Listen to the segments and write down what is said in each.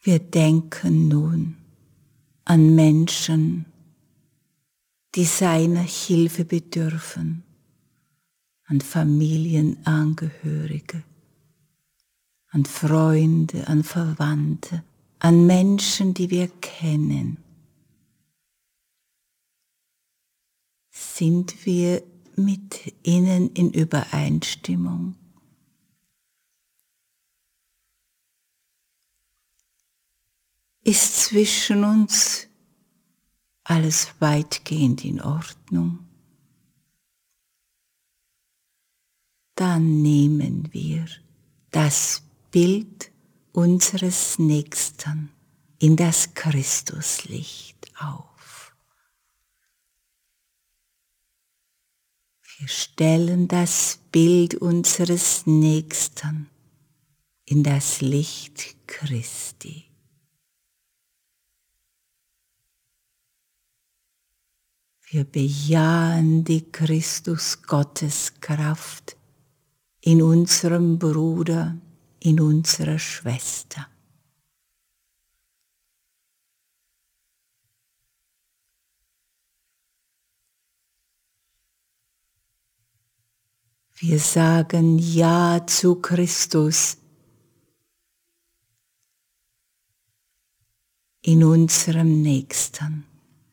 Wir denken nun an Menschen, die seiner Hilfe bedürfen, an Familienangehörige, an Freunde, an Verwandte, an Menschen, die wir kennen. Sind wir mit ihnen in Übereinstimmung? Ist zwischen uns alles weitgehend in Ordnung? Dann nehmen wir das Bild unseres Nächsten in das Christuslicht auf. Wir stellen das Bild unseres Nächsten in das Licht Christi. Wir bejahen die Christus-Gottes-Kraft in unserem Bruder, in unserer Schwester. Wir sagen Ja zu Christus in unserem Nächsten.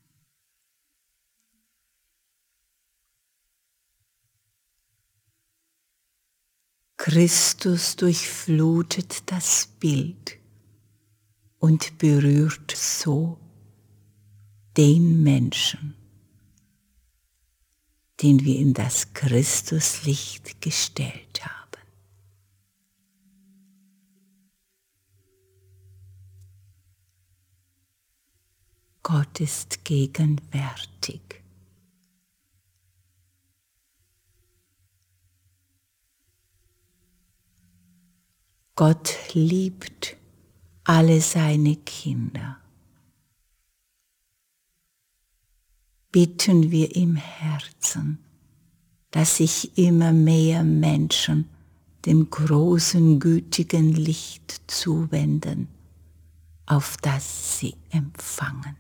Christus durchflutet das Bild und berührt so den Menschen, den wir in das Christuslicht gestellt haben. Gott ist gegenwärtig. Gott liebt alle seine Kinder. Bitten wir im Herzen, dass sich immer mehr Menschen dem großen, gütigen Licht zuwenden, auf das sie empfangen.